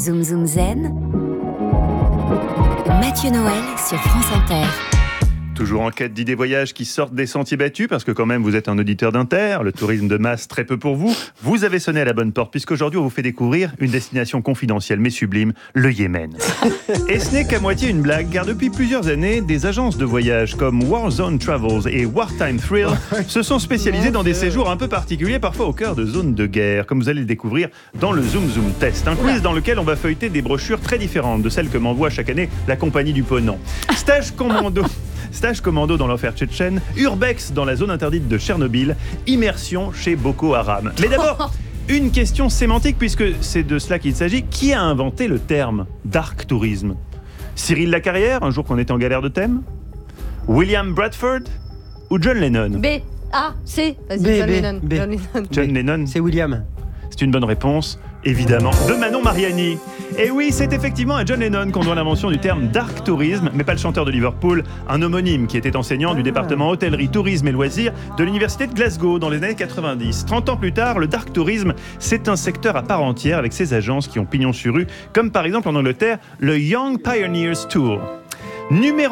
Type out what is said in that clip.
Zoom Zoom Zen, Mathieu Noël sur France Inter. Toujours en quête d'idées voyages qui sortent des sentiers battus, parce que quand même vous êtes un auditeur d'Inter, le tourisme de masse très peu pour vous. Vous avez sonné à la bonne porte, puisqu'aujourd'hui on vous fait découvrir une destination confidentielle mais sublime, le Yémen. Et ce n'est qu'à moitié une blague, car depuis plusieurs années, des agences de voyage comme Warzone Travels et Wartime Thrill se sont spécialisées dans des séjours un peu particuliers, parfois au cœur de zones de guerre, comme vous allez le découvrir dans le Zoom Zoom Test, un quiz dans lequel on va feuilleter des brochures très différentes de celles que m'envoie chaque année la compagnie du Ponant. Stage commando dans l'enfer tchétchène, urbex dans la zone interdite de Tchernobyl, immersion chez Boko Haram. Mais d'abord, une question sémantique, puisque c'est de cela qu'il s'agit. Qui a inventé le terme dark tourisme ? Cyril Lacarrière, un jour qu'on était en galère de thème ? William Bradford ou John Lennon ? B. A. C. Vas-y, B, John B, Lennon. B. John Lennon. John Lennon, C'est William. c'est une bonne réponse, évidemment, de Manon Mariani. Et oui, c'est effectivement à John Lennon qu'on doit l'invention du terme dark tourisme, mais pas le chanteur de Liverpool, un homonyme qui était enseignant du département hôtellerie, tourisme et loisirs de l'université de Glasgow dans les années 90. 30 ans plus tard, le dark tourisme, c'est un secteur à part entière avec ses agences qui ont pignon sur rue, comme par exemple en Angleterre, le Young Pioneers Tour. Numéro